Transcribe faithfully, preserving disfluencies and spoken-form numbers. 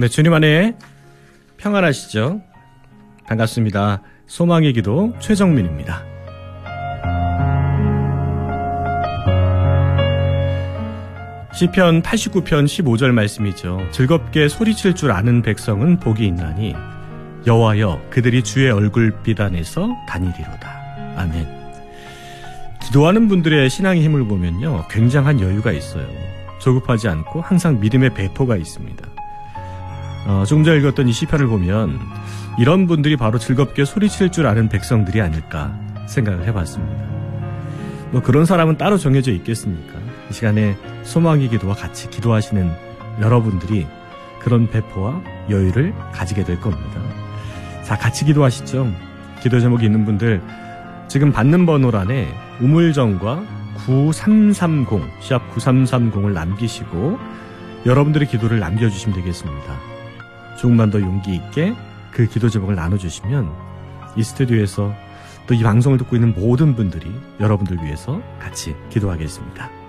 네, 주님 안에 평안하시죠? 반갑습니다. 소망의 기도 최정민입니다. 시편 팔십구 편 십오 절 말씀이죠. 즐겁게 소리칠 줄 아는 백성은 복이 있나니 여호와여 그들이 주의 얼굴빛 안에서 다니리로다. 아멘. 기도하는 분들의 신앙의 힘을 보면요, 굉장한 여유가 있어요. 조급하지 않고 항상 믿음의 배포가 있습니다. 어, 조금 전에 읽었던 이 시편을 보면 이런 분들이 바로 즐겁게 소리칠 줄 아는 백성들이 아닐까 생각을 해봤습니다. 뭐 그런 사람은 따로 정해져 있겠습니까? 이 시간에 소망의 기도와 같이 기도하시는 여러분들이 그런 배포와 여유를 가지게 될 겁니다. 자, 같이 기도하시죠. 기도 제목이 있는 분들 지금 받는 번호란에 우물정과 구삼삼공 샵 구삼삼공을 남기시고 여러분들의 기도를 남겨주시면 되겠습니다. 조금만 더 용기 있게 그 기도 제목을 나눠주시면 이 스튜디오에서 또 이 방송을 듣고 있는 모든 분들이 여러분들 위해서 같이 기도하겠습니다.